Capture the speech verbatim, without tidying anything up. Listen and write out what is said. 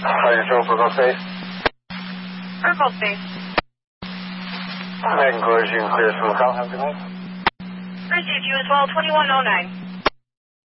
Are you still Purple Space? Purple Space. Megan Close, you can clear us from the call. Have a good night. Received you as well, twenty-one oh nine.